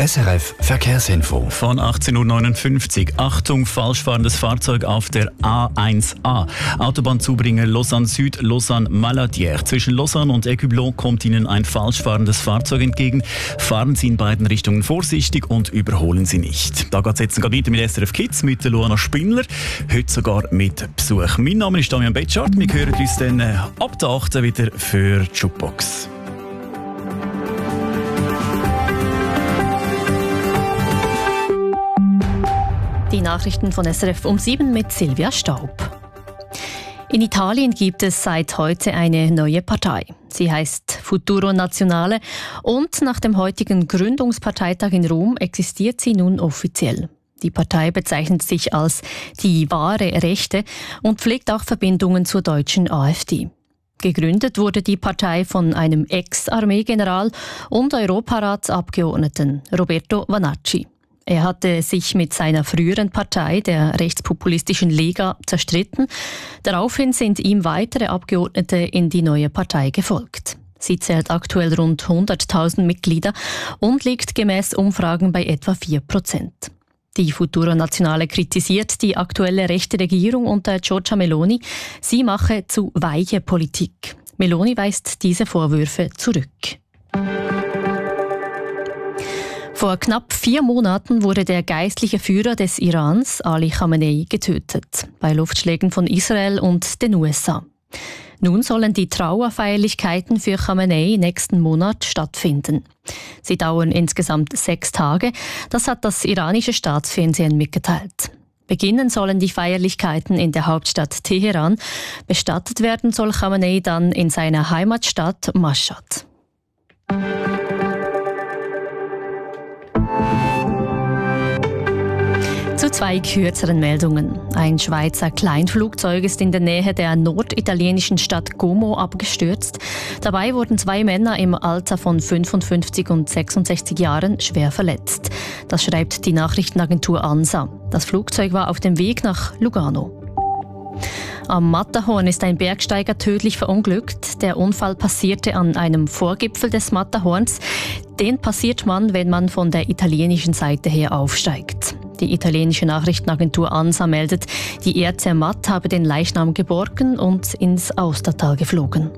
SRF Verkehrsinfo. Von 18.59 Uhr. Achtung, falsch fahrendes Fahrzeug auf der A1A. Autobahnzubringer Lausanne Süd, Lausanne Maladière. Zwischen Lausanne und Écublon kommt Ihnen ein falsch fahrendes Fahrzeug entgegen. Fahren Sie in beiden Richtungen vorsichtig und überholen Sie nicht. Da geht es jetzt weiter mit SRF Kids, mit der Luana Spindler. Heute sogar mit Besuch. Mein Name ist Damian Betschart. Wir hören uns dann ab der 8. wieder für die Jukebox. Die Nachrichten von SRF um 7 mit Silvia Staub. In Italien gibt es seit heute eine neue Partei. Sie heißt Futuro Nazionale und nach dem heutigen Gründungsparteitag in Rom existiert sie nun offiziell. Die Partei bezeichnet sich als die wahre Rechte und pflegt auch Verbindungen zur deutschen AfD. Gegründet wurde die Partei von einem Ex-Armeegeneral und Europaratsabgeordneten Roberto Vanacci. Er hatte sich mit seiner früheren Partei, der rechtspopulistischen Lega, zerstritten. Daraufhin sind ihm weitere Abgeordnete in die neue Partei gefolgt. Sie zählt aktuell rund 100.000 Mitglieder und liegt gemäß Umfragen bei etwa 4%. Die Futuro Nazionale kritisiert die aktuelle rechte Regierung unter Giorgia Meloni. Sie mache zu weiche Politik. Meloni weist diese Vorwürfe zurück. Vor knapp 4 Monaten wurde der geistliche Führer des Irans, Ali Khamenei, getötet, bei Luftschlägen von Israel und den USA. Nun sollen die Trauerfeierlichkeiten für Khamenei nächsten Monat stattfinden. Sie dauern insgesamt 6 Tage, das hat das iranische Staatsfernsehen mitgeteilt. Beginnen sollen die Feierlichkeiten in der Hauptstadt Teheran. Bestattet werden soll Khamenei dann in seiner Heimatstadt Mashhad. Zu 2 kürzeren Meldungen. Ein Schweizer Kleinflugzeug ist in der Nähe der norditalienischen Stadt Como abgestürzt. Dabei wurden 2 Männer im Alter von 55 und 66 Jahren schwer verletzt. Das schreibt die Nachrichtenagentur ANSA. Das Flugzeug war auf dem Weg nach Lugano. Am Matterhorn ist ein Bergsteiger tödlich verunglückt. Der Unfall passierte an einem Vorgipfel des Matterhorns. Den passiert man, wenn man von der italienischen Seite her aufsteigt. Die italienische Nachrichtenagentur ANSA meldet, die ERZ habe den Leichnam geborgen und ins Austertal geflogen.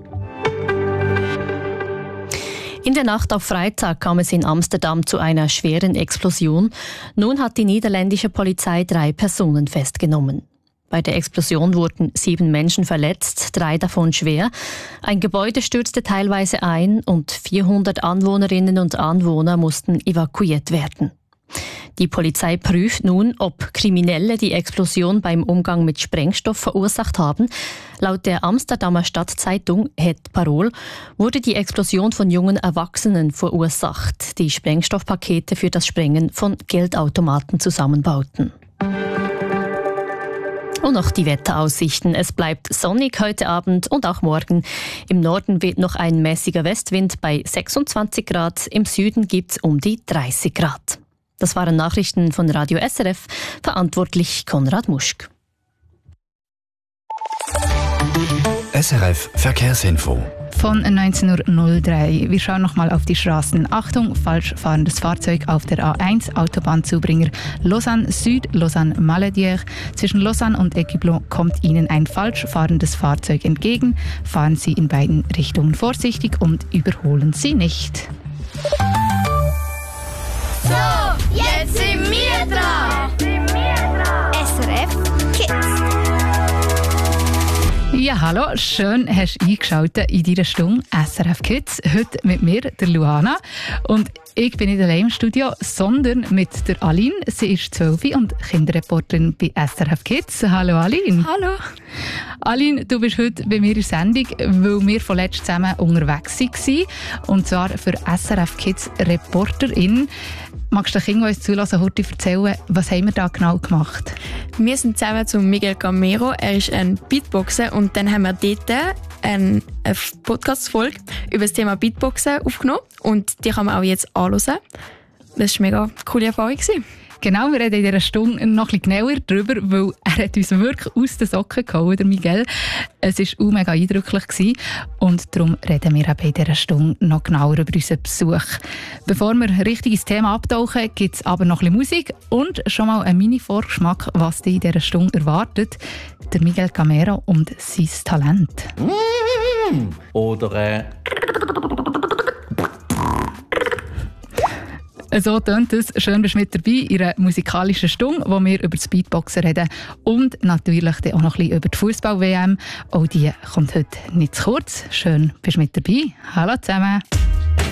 In der Nacht auf Freitag kam es in Amsterdam zu einer schweren Explosion. Nun hat die niederländische Polizei 3 Personen festgenommen. Bei der Explosion wurden 7 Menschen verletzt, 3 davon schwer. Ein Gebäude stürzte teilweise ein und 400 Anwohnerinnen und Anwohner mussten evakuiert werden. Die Polizei prüft nun, ob Kriminelle die Explosion beim Umgang mit Sprengstoff verursacht haben. Laut der Amsterdamer Stadtzeitung Het Parool wurde die Explosion von jungen Erwachsenen verursacht, die Sprengstoffpakete für das Sprengen von Geldautomaten zusammenbauten. Und noch die Wetteraussichten. Es bleibt sonnig heute Abend und auch morgen. Im Norden weht noch ein mäßiger Westwind bei 26 Grad. Im Süden gibt es um die 30 Grad. Das waren Nachrichten von Radio SRF, verantwortlich Konrad Muschk. SRF Verkehrsinfo. Von 19.03 Uhr. Wir schauen nochmal auf die Straßen. Achtung, falsch fahrendes Fahrzeug auf der A1, Autobahnzubringer Lausanne Süd, Lausanne Maladière. Zwischen Lausanne und Écublon kommt Ihnen ein falsch fahrendes Fahrzeug entgegen. Fahren Sie in beiden Richtungen vorsichtig und überholen Sie nicht. So, jetzt sind wir dran. SRF Kids. Ja, hallo, schön hast du eingeschaltet in dieser Stunde SRF Kids. Heute mit mir, der Luana. Und ich bin nicht allein im Studio, sondern mit der Aline. Sie ist 12 und Kinderreporterin bei SRF Kids. Hallo Aline. Hallo. Aline, du bist heute bei mir in der Sendung, weil wir vorletzt zusammen unterwegs waren. Und zwar für SRF Kids Reporterin. Magst du den Kindern, die uns zulassen, heute erzählen, was haben wir da genau gemacht? Wir sind zusammen zu Miguel Camero. Er ist ein Beatboxer und dann haben wir dort eine Podcast-Folge über das Thema Beatboxen aufgenommen und die kann man auch jetzt anhören. Das war eine mega coole Erfahrung. Genau, wir reden in dieser Stunde noch ein bisschen genauer darüber, weil er hat uns wirklich aus den Socken gehauen, der Miguel. Es war mega eindrücklich gewesen. Und darum reden wir eben in dieser Stunde noch genauer über unseren Besuch. Bevor wir richtig ins Thema abtauchen, gibt es aber noch ein bisschen Musik und schon mal einen Mini-Vorgeschmack, was dich in dieser Stunde erwartet. Der Miguel Camero und sein Talent. Oder So tönt es. Schön, bist du mit dabei in einer musikalischen Stunde, wo wir über das Beatboxen reden und natürlich auch noch ein bisschen über die Fußball-WM. Auch die kommt heute nicht zu kurz. Schön, bist du mit dabei. Hallo zusammen.